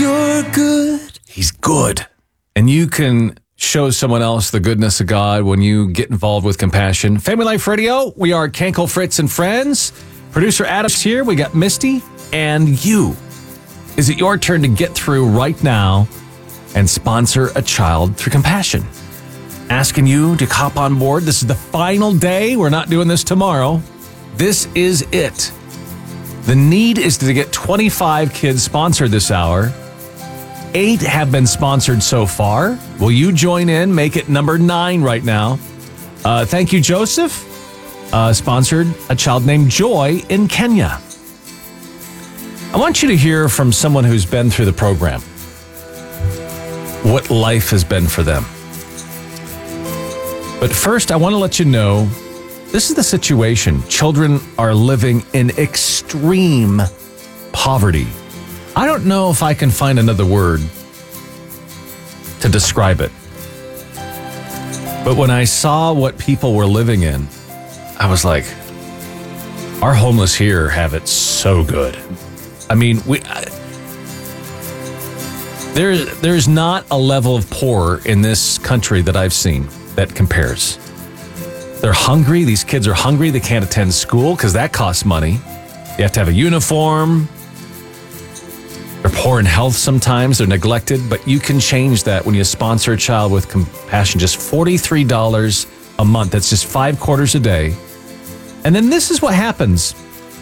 you're good. He's good. And you can show someone else the goodness of God when you get involved with compassion. Family Life Radio, we are Kenkel, Fritz, and friends. Producer Adam's here. We got Misty and you. Is it your turn to get through right now and sponsor a child through compassion? Asking you to hop on board. This is the final day. We're not doing this tomorrow. This is it. The need is to get 25 kids sponsored this hour. 8 have been sponsored so far. Will you join in? Make it number 9 right now. Thank you, Joseph. Sponsored a child named Joy in Kenya. I want you to hear from someone who's been through the program what life has been for them. But first, I want to let you know, this is the situation. Children are living in extreme poverty. I don't know if I can find another word to describe it. But when I saw what people were living in, I was like, our homeless here have it so good. I mean, there's not a level of poor in this country that I've seen that compares. They're hungry. These kids are hungry. They can't attend school because that costs money. You have to have a uniform. They're poor in health sometimes. They're neglected. But you can change that when you sponsor a child with compassion. Just $43 a month. That's just 5 quarters a day. And then this is what happens.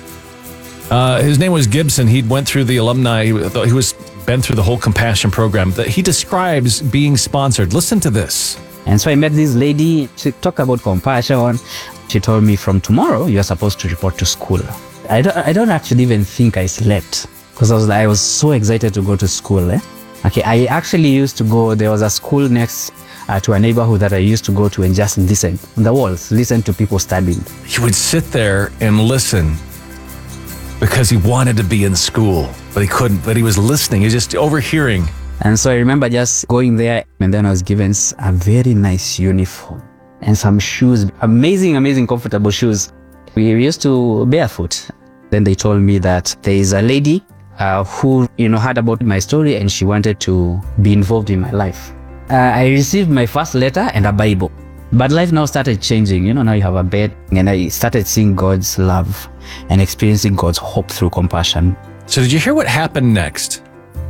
His name was Gibson. He went through the alumni. He was been through the whole compassion program. That he describes being sponsored. Listen to this. And so I met this lady. She talked about compassion. She told me, from tomorrow, you're supposed to report to school. I don't actually even think I slept because I was so excited to go to school. Okay, I actually used to go. There was a school next to a neighborhood that I used to go to and just listen on the walls, listen to people studying. He would sit there and listen because he wanted to be in school, but he couldn't. But he was listening. He was just overhearing. And so I remember just going there, and then I was given a very nice uniform and some shoes, amazing, comfortable shoes. We used to barefoot. Then they told me that there is a lady who heard about my story and she wanted to be involved in my life. I received my first letter and a Bible. But life now started changing. Now you have a bed, and I started seeing God's love and experiencing God's hope through compassion. So did you hear what happened next?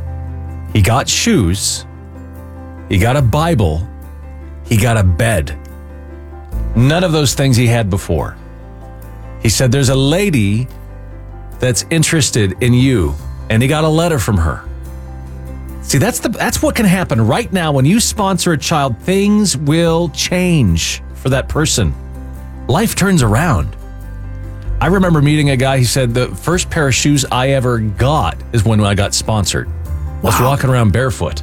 He got shoes, he got a Bible, he got a bed. None of those things he had before. He said, there's a lady that's interested in you, and he got a letter from her. See, that's what can happen right now. When you sponsor a child, things will change for that person. Life turns around. I remember meeting a guy, he said, the first pair of shoes I ever got is when I got sponsored. I was walking around barefoot.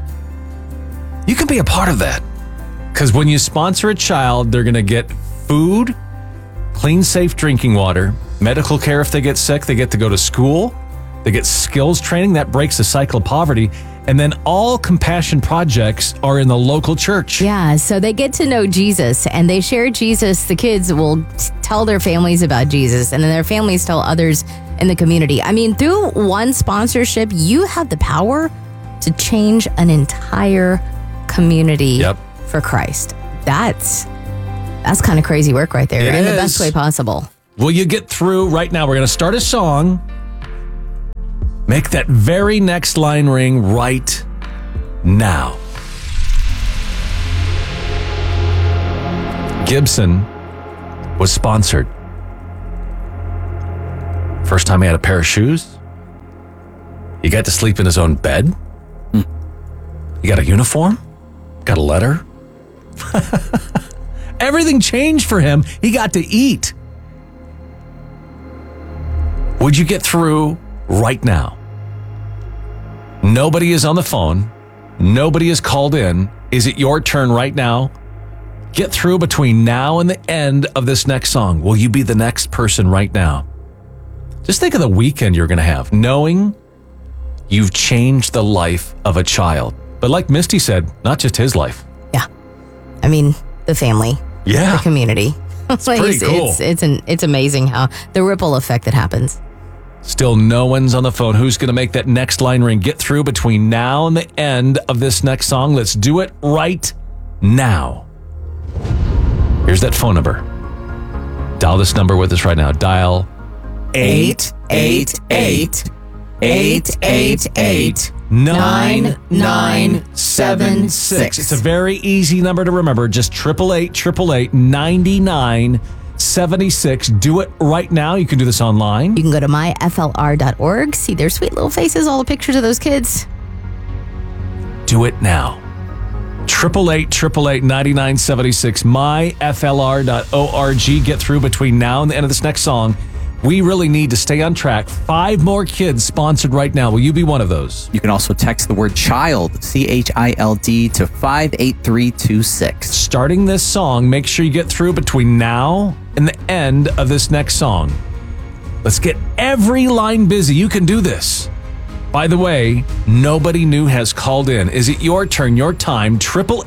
You can be a part of that. Because when you sponsor a child, they're going to get food, clean, safe drinking water, medical care if they get sick, they get to go to school, they get skills training, that breaks the cycle of poverty. And then all compassion projects are in the local church. Yeah, so they get to know Jesus and they share Jesus. The kids will tell their families about Jesus, and then their families tell others in the community. I mean, through one sponsorship, you have the power to change an entire community for Christ. That's kind of crazy work right there, in the best way possible. Will you get through right now? We're going to start a song. Make that very next line ring right now. Gibson was sponsored. First time he had a pair of shoes. He got to sleep in his own bed. He got a uniform. Got a letter. Everything changed for him. He got to eat. Would you get through right now? Nobody is on the phone. Nobody is called in. Is it your turn right now? Get through between now and the end of this next song. Will you be the next person right now? Just think of the weekend you're going to have, knowing you've changed the life of a child. But like Misty said, not just his life. Yeah. I mean, the family. Yeah. The community. It's pretty cool. It's amazing how the ripple effect that happens. Still no one's on the phone. Who's going to make that next line ring? Get through between now and the end of this next song. Let's do it right now. Here's that phone number. Dial this number with us right now. Dial 888-888-9976. It's a very easy number to remember. Just 888-888-9976. Do it right now. You can do this online. You can go to myflr.org, see their sweet little faces, all the pictures of those kids. Do it now. 888-888-9976. myflr.org. Get through between now and the end of this next song. We really need to stay on track. 5 more kids sponsored right now. Will you be one of those? You can also text the word child, CHILD, to 58326. Starting this song, make sure you get through between now and the end of this next song. Let's get every line busy. You can do this. By the way, nobody new has called in. Is it your turn, your time?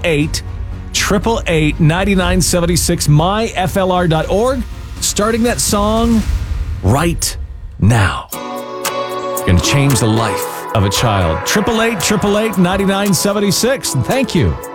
888-888-9976, myflr.org. Starting that song right now. You're going to change the life of a child. 888-888-9976. Thank you.